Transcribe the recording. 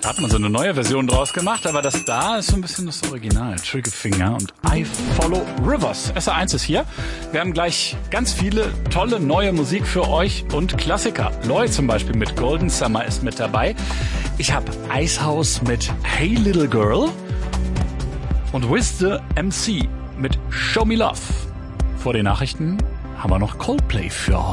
Da hat man so eine neue Version draus gemacht, aber das da ist so ein bisschen das Original. Triggerfinger und I Follow Rivers. SR1 ist hier. Wir haben gleich ganz viele tolle neue Musik für euch und Klassiker. Lloyd zum Beispiel mit Golden Summer ist mit dabei. Ich habe Icehouse mit Hey Little Girl und Wiz the MC mit Show Me Love. Vor den Nachrichten haben wir noch Coldplay für heute.